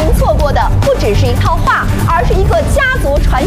您错过的不只是一套画，而是一个家族传